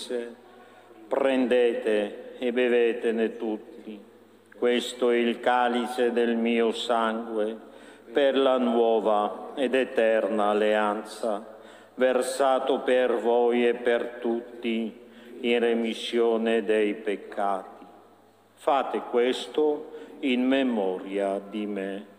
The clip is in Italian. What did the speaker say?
disse: prendete e bevetene tutti. Questo è il calice del mio sangue per la nuova ed eterna alleanza, versato per voi e per tutti in remissione dei peccati. Fate questo in memoria di me.